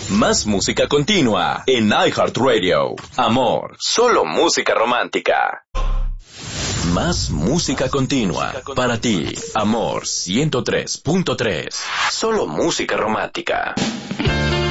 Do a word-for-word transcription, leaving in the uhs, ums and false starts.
Más música continua en iHeartRadio. Amor, solo música romántica. Más música continua para ti. Amor ciento tres punto tres. Solo música romántica.